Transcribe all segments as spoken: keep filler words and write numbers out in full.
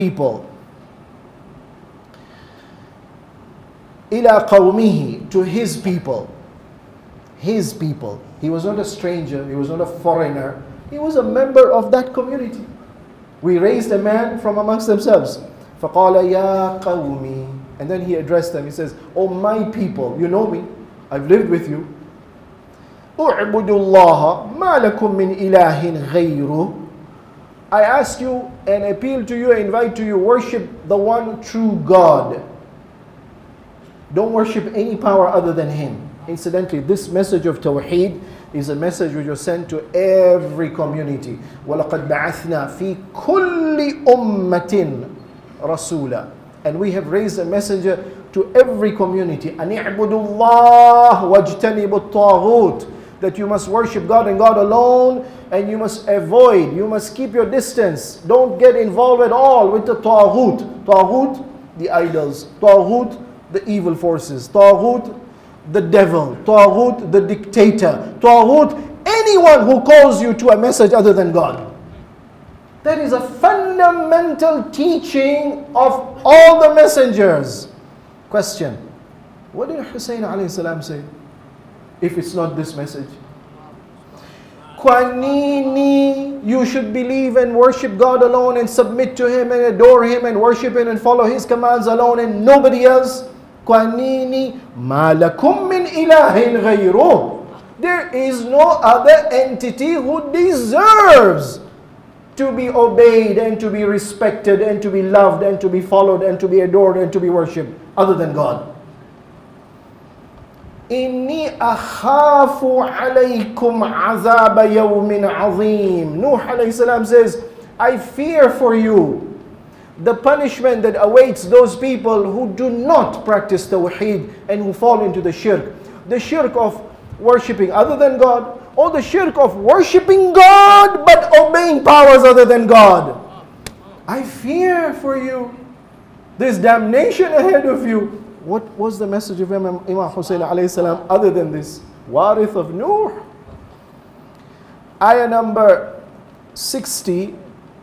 people. Ila qawmihi, to his people. His people. He was not a stranger, he was not a foreigner, he was a member of that community. We raised a man from amongst themselves. فَقَالَ يَا قَوْمِي, and then he addressed them, he says, oh my people, you know me, I've lived with you. اُعْبُدُوا اللَّهَ مَا لَكُم مِّنْ إِلَهٍ غَيْرُهُ. I ask you and appeal to you, invite to you, worship the one true God. Don't worship any power other than Him. Incidentally, this message of Tawheed is a message which was sent to every community. وَلَقَدْ بَعَثْنَا فِي كُلِّ أُمَّةٍ رَسُولًا. And we have raised a messenger to every community. أَنِ اعْبُدُوا اللَّهَ وَاجْتَنِبُوا الطَّاغُوتِ. That you must worship God and God alone, and you must avoid, you must keep your distance. Don't get involved at all with the Taghut. Taghut, the idols. Taghut, the evil forces. Taghut, the devil. Taghut, the dictator. Taghut, anyone who calls you to a message other than God. That is a fundamental teaching of all the messengers. Question: what did Hussein alayhi salam say? If it's not this message, Kwanini, you should believe and worship God alone and submit to Him and adore Him and worship Him and follow His commands alone and nobody else. Kwanini, ma lakum min ilahin ghayruh. There is no other entity who deserves to be obeyed and to be respected and to be loved and to be followed and to be adored and to be worshipped other than God. Inni akhafu alaykum azab yawmin azim. Nuh alayhi salam says, I fear for you the punishment that awaits those people who do not practice Tawheed and who fall into the shirk. The shirk of worshipping other than God, or the shirk of worshipping God but obeying powers other than God. I fear for you. There's damnation ahead of you. What was the message of Imam, Imam Hussein alayhi salam other than this? Warith of Nuh. Ayah number sixty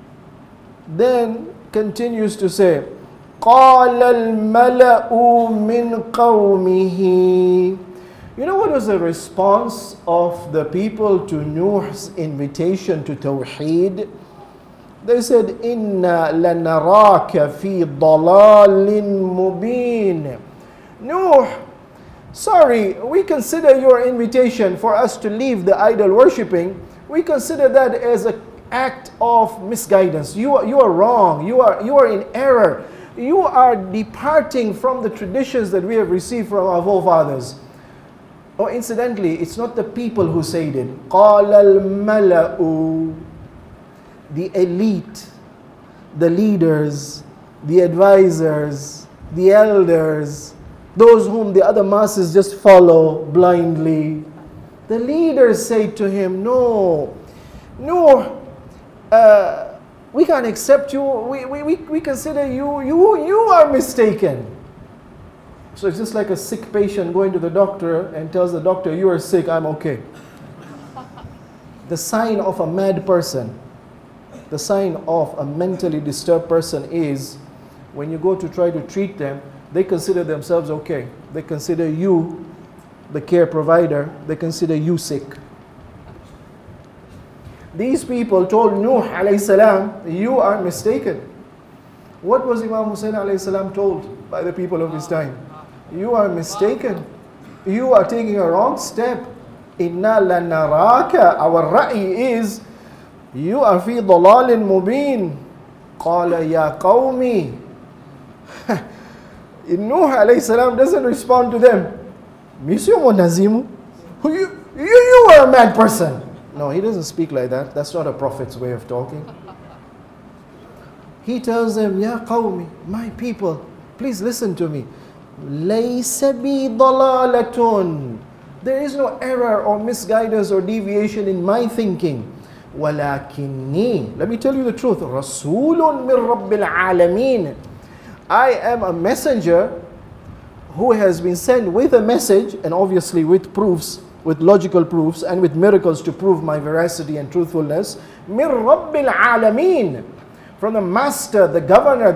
then continues to say, قَالَ الْمَلَأُ مِنْ قَوْمِهِ. You know what was the response of the people to Nuh's invitation to Tawheed? They said, إِنَّا لَنَرَاكَ فِي ضَلَالٍ مُبِينٍ. Nuh, sorry, we consider your invitation for us to leave the idol worshipping, we consider that as an act of misguidance. You are, you are wrong, you are, you are in error. You are departing from the traditions that we have received from our forefathers. Oh, incidentally, it's not the people who said it. قَالَ الْمَلَأُ. The elite, the leaders, the advisors, the elders, those whom the other masses just follow blindly. The leaders say to him, no, no, uh, we can't accept you, we, we, we, we consider you, you, you are mistaken. So it's just like a sick patient going to the doctor and tells the doctor, you are sick, I'm okay. The sign of a mad person, the sign of a mentally disturbed person is when you go to try to treat them, they consider themselves okay. They consider you, the care provider, they consider you sick. These people told Nuh alayhi salam, you are mistaken. What was Imam Hussein alayhi salam told by the people of his time? You are mistaken. You are taking a wrong step. Inna lanaraka. Our ra'i is, you are fi dalalin mubin. Qala ya qawmi. Nuh alayhi salam doesn't respond to them. Monsieur Monazimu, you, you, you are a mad person. No, he doesn't speak like that. That's not a prophet's way of talking. He tells them, Ya qawmi, my people, please listen to me. Laysa bi dalalatun. There is no error or misguidance or deviation in my thinking. Walakinni, let me tell you the truth, Rasulun min Rabbil Alameen. I am a messenger who has been sent with a message, and obviously with proofs, with logical proofs, and with miracles to prove my veracity and truthfulness. Min Rabbil Alameen. From the master, the governor,